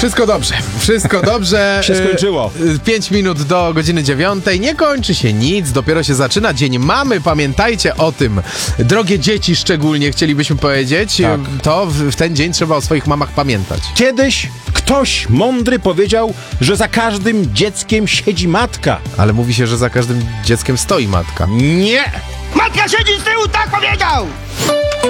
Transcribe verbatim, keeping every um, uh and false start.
Wszystko dobrze, wszystko dobrze. się skończyło. Pięć minut do godziny dziewiątej. Nie kończy się nic, dopiero się zaczyna Dzień Mamy. Pamiętajcie o tym. Drogie dzieci szczególnie, chcielibyśmy powiedzieć. Tak. To w, w ten dzień trzeba o swoich mamach pamiętać. Kiedyś ktoś mądry powiedział, że za każdym dzieckiem siedzi matka. Ale mówi się, że za każdym dzieckiem stoi matka. Nie! Matka siedzi z tyłu, tak powiedział!